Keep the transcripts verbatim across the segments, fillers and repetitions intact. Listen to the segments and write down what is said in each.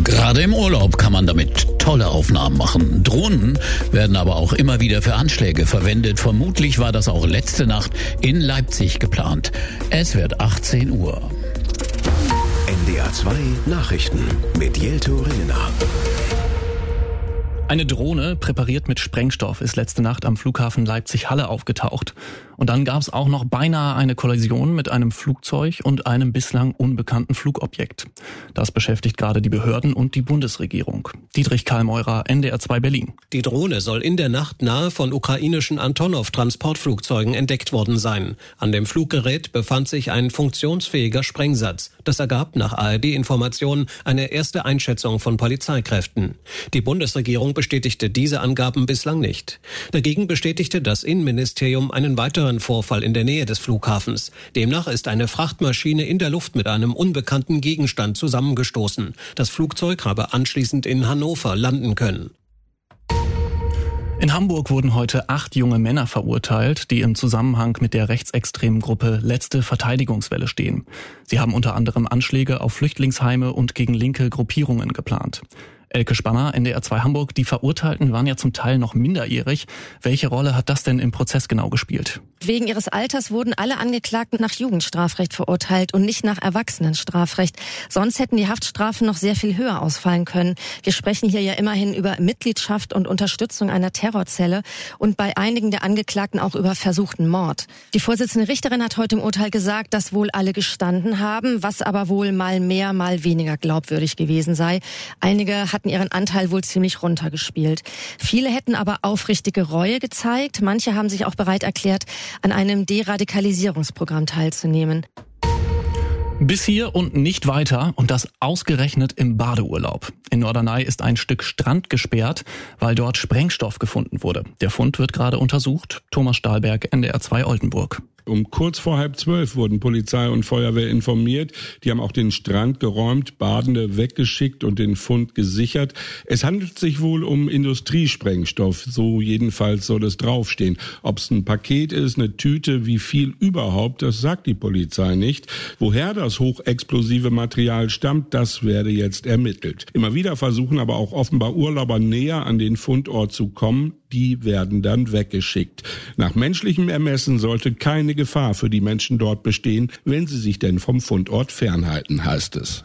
Gerade im Urlaub kann man damit tolle Aufnahmen machen. Drohnen werden aber auch immer wieder für Anschläge verwendet. Vermutlich war das auch letzte Nacht in Leipzig geplant. Es wird achtzehn Uhr. N D R zwei Nachrichten mit Jelto Ringener. Eine Drohne, präpariert mit Sprengstoff, ist letzte Nacht am Flughafen Leipzig-Halle aufgetaucht. Und dann gab es auch noch beinahe eine Kollision mit einem Flugzeug und einem bislang unbekannten Flugobjekt. Das beschäftigt gerade die Behörden und die Bundesregierung. Dietrich Kallmeurer, N D R zwei Berlin. Die Drohne soll in der Nacht nahe von ukrainischen Antonov-Transportflugzeugen entdeckt worden sein. An dem Fluggerät befand sich ein funktionsfähiger Sprengsatz. Das ergab nach A R D-Informationen eine erste Einschätzung von Polizeikräften. Die Bundesregierung bestätigte diese Angaben bislang nicht. Dagegen bestätigte das Innenministerium einen weiteren Vorfall in der Nähe des Flughafens. Demnach ist eine Frachtmaschine in der Luft mit einem unbekannten Gegenstand zusammengestoßen. Das Flugzeug habe anschließend in Hannover landen können. In Hamburg wurden heute acht junge Männer verurteilt, die im Zusammenhang mit der rechtsextremen Gruppe Letzte Verteidigungswelle stehen. Sie haben unter anderem Anschläge auf Flüchtlingsheime und gegen linke Gruppierungen geplant. Elke Spanner, N D R zwei Hamburg. Die Verurteilten waren ja zum Teil noch minderjährig. Welche Rolle hat das denn im Prozess genau gespielt? Wegen ihres Alters wurden alle Angeklagten nach Jugendstrafrecht verurteilt und nicht nach Erwachsenenstrafrecht. Sonst hätten die Haftstrafen noch sehr viel höher ausfallen können. Wir sprechen hier ja immerhin über Mitgliedschaft und Unterstützung einer Terrorzelle und bei einigen der Angeklagten auch über versuchten Mord. Die Vorsitzende Richterin hat heute im Urteil gesagt, dass wohl alle gestanden haben, was aber wohl mal mehr, mal weniger glaubwürdig gewesen sei. Einige hatten ihren Anteil wohl ziemlich runtergespielt. Viele hätten aber aufrichtige Reue gezeigt. Manche haben sich auch bereit erklärt, an einem Deradikalisierungsprogramm teilzunehmen. Bis hier und nicht weiter, und das ausgerechnet im Badeurlaub. In Norderney ist ein Stück Strand gesperrt, weil dort Sprengstoff gefunden wurde. Der Fund wird gerade untersucht. Thomas Stahlberg, N D R zwei Oldenburg. Um kurz vor halb zwölf wurden Polizei und Feuerwehr informiert. Die haben auch den Strand geräumt, Badende weggeschickt und den Fund gesichert. Es handelt sich wohl um Industriesprengstoff, so jedenfalls soll es draufstehen. Ob es ein Paket ist, eine Tüte, wie viel überhaupt, das sagt die Polizei nicht. Woher das hochexplosive Material stammt, das werde jetzt ermittelt. Immer wieder versuchen aber auch offenbar Urlauber näher an den Fundort zu kommen. Die werden dann weggeschickt. Nach menschlichem Ermessen sollte keine Gefahr für die Menschen dort bestehen, wenn sie sich denn vom Fundort fernhalten, heißt es.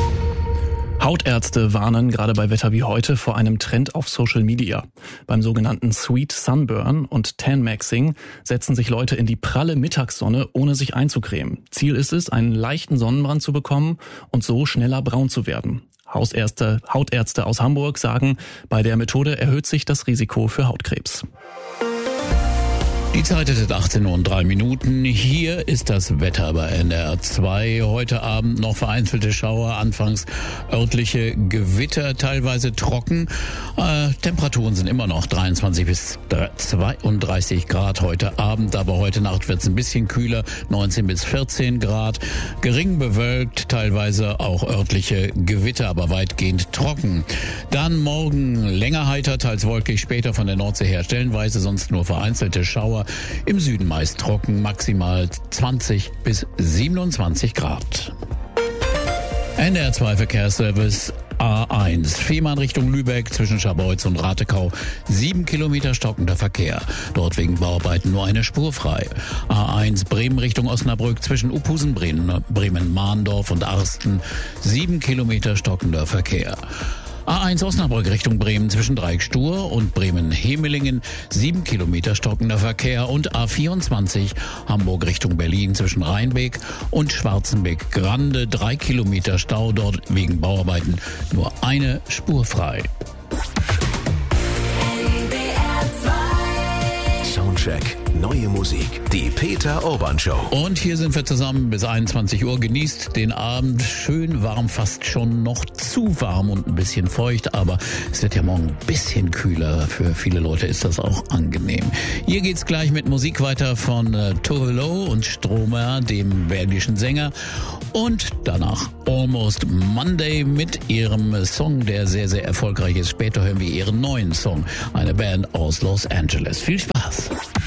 Hautärzte warnen gerade bei Wetter wie heute vor einem Trend auf Social Media. Beim sogenannten Sweet Sunburn und Tan-Maxing setzen sich Leute in die pralle Mittagssonne, ohne sich einzucremen. Ziel ist es, einen leichten Sonnenbrand zu bekommen und so schneller braun zu werden. Hausärzte, Hautärzte aus Hamburg sagen, bei der Methode erhöht sich das Risiko für Hautkrebs. Die Zeit ist achtzehn Uhr und drei Minuten. Hier ist das Wetter bei N D R zwei. Heute Abend noch vereinzelte Schauer, anfangs örtliche Gewitter, teilweise trocken. Äh, Temperaturen sind immer noch dreiundzwanzig bis zweiunddreißig Grad heute Abend, aber heute Nacht wird es ein bisschen kühler, neunzehn bis vierzehn Grad. Gering bewölkt, teilweise auch örtliche Gewitter, aber weitgehend trocken. Dann morgen länger heiter, teils wolkig, später von der Nordsee her stellenweise, sonst nur vereinzelte Schauer. Im Süden meist trocken, maximal zwanzig bis siebenundzwanzig Grad. N D R zwei Verkehrsservice A eins. Fehmarn Richtung Lübeck zwischen Scharbeutz und Ratekau. Sieben Kilometer stockender Verkehr. Dort wegen Bauarbeiten nur eine Spur frei. A eins Bremen Richtung Osnabrück zwischen Uphusen, Bremen, Mahndorf und Arsten. Sieben Kilometer stockender Verkehr. A eins Osnabrück Richtung Bremen zwischen Dreieckstur und Bremen-Hemelingen, sieben Kilometer stockender Verkehr, und A vierundzwanzig Hamburg Richtung Berlin zwischen Rheinbeck und Schwarzenbeck-Grande, drei Kilometer Stau, dort wegen Bauarbeiten nur eine Spur frei. Soundcheck. Neue Musik. Die Peter Urban Show. Und hier sind wir zusammen bis einundzwanzig Uhr. Genießt den Abend. Schön warm, fast schon noch zu warm und ein bisschen feucht. Aber es wird ja morgen ein bisschen kühler. Für viele Leute ist das auch angenehm. Hier geht's gleich mit Musik weiter von äh, Tove Lo und Stromer, dem belgischen Sänger. Und danach Almost Monday mit ihrem Song, der sehr, sehr erfolgreich ist. Später hören wir ihren neuen Song. Eine Band aus Los Angeles. Viel Spaß.